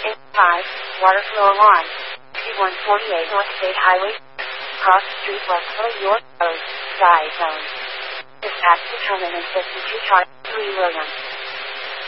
5, water flow alarm. P148 North State Highway. Cross the street westward York Road. Sky zone. Dispatch determinant 52 Charlie 3 Williams.